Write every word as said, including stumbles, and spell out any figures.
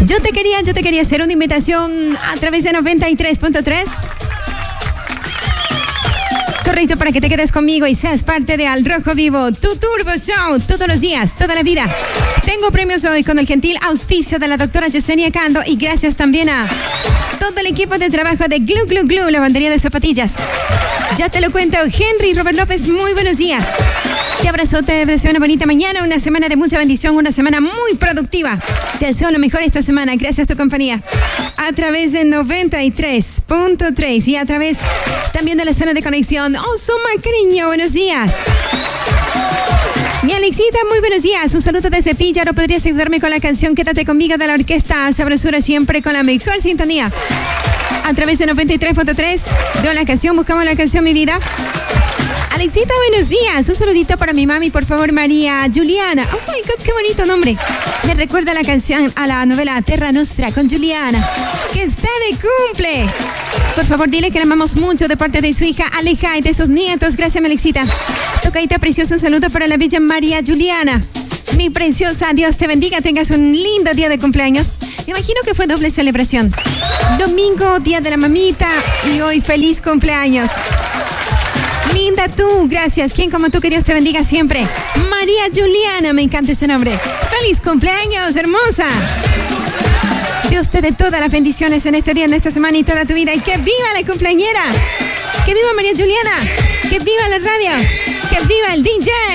Yo te quería, yo te quería hacer una invitación a través de noventa y tres punto tres. Correcto, para que te quedes conmigo y seas parte de Al Rojo Vivo, tu Turbo Show, todos los días, toda la vida. Tengo premios hoy con el gentil auspicio de la doctora Yesenia Cando y gracias también a todo el equipo de trabajo de Glu Glu Glu, lavandería de zapatillas. Ya te lo cuento, Henry Robert López, muy buenos días. Te abrazo, te deseo una bonita mañana, una semana de mucha bendición, una semana muy productiva. Te deseo lo mejor esta semana, gracias a tu compañía. A través de noventa y tres punto tres y a través también de la zona de conexión. ¡Oh, Suma, cariño! Buenos días. Mi Alexita, muy buenos días. Un saludo desde Píllaro. ¿Podrías ayudarme con la canción Quédate conmigo de la orquesta Sabrosura, siempre con la mejor sintonía? A través de noventa y tres punto tres. Veo la canción, buscamos la canción, mi vida. Alexita, buenos días. Un saludito para mi mami, por favor, María Juliana. Oh my God, qué bonito nombre. Me recuerda la canción a la novela Terra Nostra con Juliana, que está de cumple. Por favor, dile que la amamos mucho de parte de su hija Aleja y de sus nietos. Gracias, Alexita. Tocadita preciosa, un saludo para la bella María Juliana. Mi preciosa, Dios te bendiga, tengas un lindo día de cumpleaños. Me imagino que fue doble celebración. Domingo, día de la mamita, y hoy feliz cumpleaños. Linda tú, gracias. ¿Quién como tú? Que Dios te bendiga siempre. María Juliana, me encanta ese nombre. ¡Feliz cumpleaños, hermosa! Dios te dé todas las bendiciones en este día, en esta semana y toda tu vida. ¡Y que viva la cumpleañera! ¡Que viva María Juliana! ¡Que viva la radio! ¡Que viva el D J!